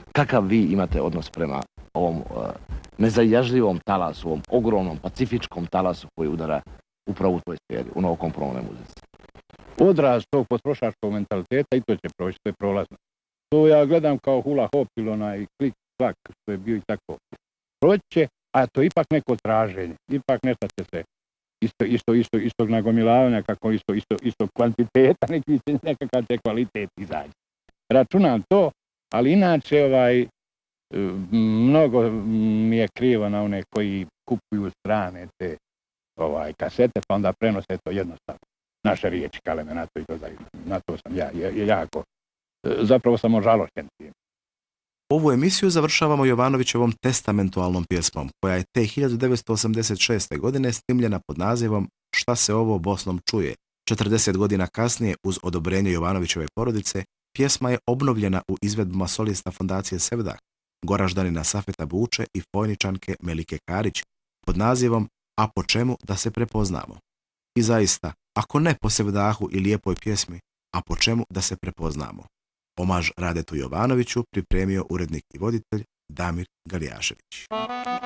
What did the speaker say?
Kakav vi imate odnos prema ovom nezajažljivom talasu, ovom ogromnom pacifičkom talasu koji udara upravo u toj sferi, u novokomponovnoj muzici? Odraz tog potrošačkog mentaliteta i to će proći, to je prolazno. To ja gledam kao hula hop ili onaj klik klak što je bio i tako. Proći će, a to je ipak neko traženje, ipak nešto će se istog nagomilavanja, kako isto kvantiteta, nekakav će kvalitet izađe. Računam to, ali inače mnogo mi je krivo na one koji kupuju strane te kasete, pa onda prenose to jednostavno. Naše riječi kaleme na to i dodaju. Na to sam ja jako, zapravo sam ožalošćen tim. Ovu emisiju završavamo Jovanovićevom testamentualnom pjesmom, koja je te 1986. godine snimljena pod nazivom Šta se ovo Bosnom čuje. 40 godina kasnije, uz odobrenje Jovanovićeve porodice, pjesma je obnovljena u izvedbama solista fondacije Sevdah, Goraždanina Safeta Buče i Fojničanke Melike Karić, pod nazivom A po čemu da se prepoznamo. I zaista, ako ne po Sevdahu i lijepoj pjesmi, a po čemu da se prepoznamo. Omaž Radetu Jovanoviću pripremio urednik i voditelj Damir Galijašević.